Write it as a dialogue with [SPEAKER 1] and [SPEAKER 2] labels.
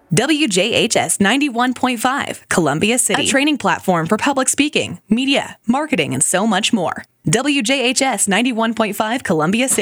[SPEAKER 1] WJHS 91.5, Columbia City, a training platform for public speaking, media, marketing, and so much more. WJHS 91.5, Columbia City.